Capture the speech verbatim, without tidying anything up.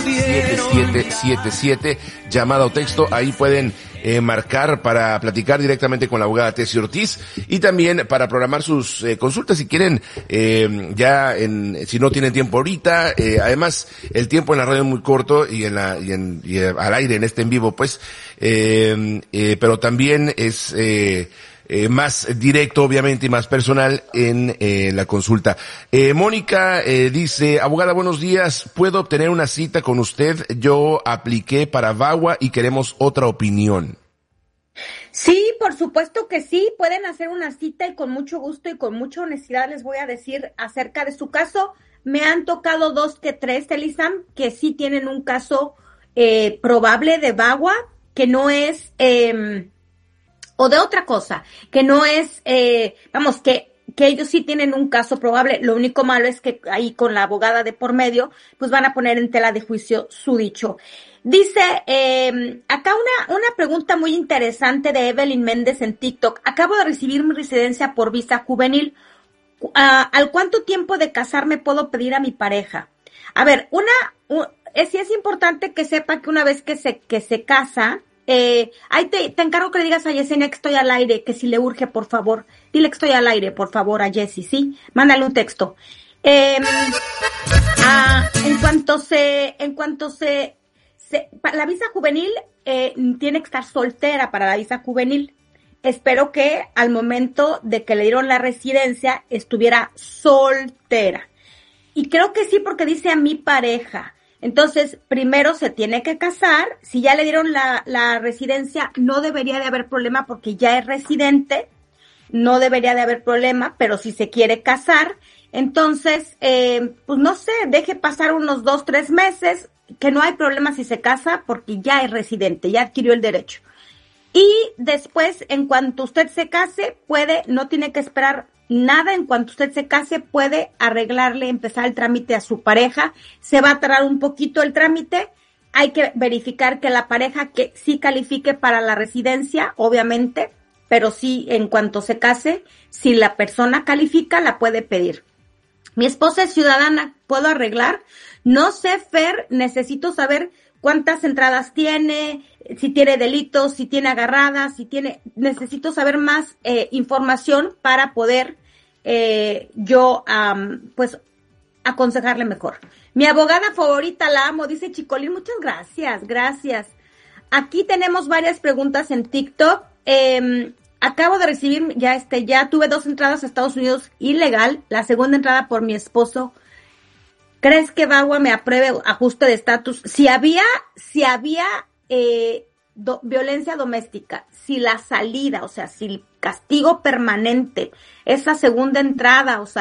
siete siete siete siete, llamada o texto, ahí pueden eh, marcar para platicar directamente con la abogada Tessie Ortiz y también para programar sus eh, consultas si quieren, eh, ya en, si no tienen tiempo ahorita, eh, además el tiempo en la radio es muy corto y en la, y en, y eh, al aire en este en vivo pues, eh, eh, pero también es, eh, Eh, más directo, obviamente, y más personal en eh, la consulta. Eh, Mónica eh, dice, abogada, buenos días, ¿puedo obtener una cita con usted? Yo apliqué para VAWA y queremos otra opinión. Sí, por supuesto que sí, pueden hacer una cita y con mucho gusto y con mucha honestidad les voy a decir acerca de su caso. Me han tocado dos que tres, Elisam, que sí tienen un caso eh, probable de VAWA, que no es... Eh, o de otra cosa, que no es, eh, vamos, que, que ellos sí tienen un caso probable. Lo único malo es que ahí con la abogada de por medio, pues van a poner en tela de juicio su dicho. Dice, eh, acá una, una pregunta muy interesante de Evelyn Méndez en TikTok. Acabo de recibir mi residencia por visa juvenil. Uh, ¿Al cuánto tiempo de casarme puedo pedir a mi pareja? A ver, una, un, es, sí es importante que sepa que una vez que se, que se casa, Eh, ahí te, te encargo que le digas a Yesenia que estoy al aire, que si le urge, por favor, dile que estoy al aire, por favor, a Jessie, ¿sí? Mándale un texto. Eh, ah, en cuanto se, en cuanto se, se la visa juvenil, eh, tiene que estar soltera para la visa juvenil. Espero que al momento de que le dieron la residencia estuviera soltera. Y creo que sí, porque dice a mi pareja. Entonces, primero se tiene que casar. Si ya le dieron la, la residencia, no debería de haber problema porque ya es residente. No debería de haber problema, pero si se quiere casar, entonces, eh, pues no sé, deje pasar unos dos, tres meses, que no hay problema si se casa porque ya es residente, ya adquirió el derecho. Y después, en cuanto usted se case, puede, no tiene que esperar nada, en cuanto usted se case, puede arreglarle, empezar el trámite a su pareja. Se va a tardar un poquito el trámite. Hay que verificar que la pareja que sí califique para la residencia, obviamente, pero sí, en cuanto se case, si la persona califica, la puede pedir. Mi esposa es ciudadana, ¿puedo arreglar? No sé, Fer, necesito saber cuántas entradas tiene, si tiene delitos, si tiene agarradas, si tiene, necesito saber más eh, información para poder eh, yo, um, pues, aconsejarle mejor. Mi abogada favorita, la amo, dice Chicolín, muchas gracias, gracias. Aquí tenemos varias preguntas en TikTok. Eh, acabo de recibir, ya este, ya tuve dos entradas a Estados Unidos ilegal, la segunda entrada por mi esposo. ¿Crees que VAWA me apruebe ajuste de estatus? Si había, si había eh, do, violencia doméstica, si la salida, o sea, si el castigo permanente, esa segunda entrada, o sea,